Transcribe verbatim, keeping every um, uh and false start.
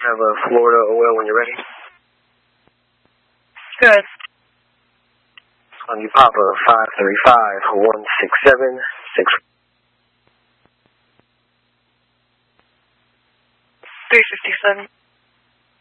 Have a Florida O L when you're ready. Good. On you Papa, five three five, one six seven, six. three fifty-seven.